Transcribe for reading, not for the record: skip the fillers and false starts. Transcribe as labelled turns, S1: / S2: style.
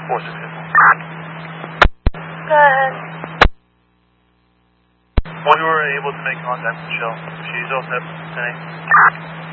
S1: Go ahead.
S2: We were able to make contact with Michelle. She's all set today.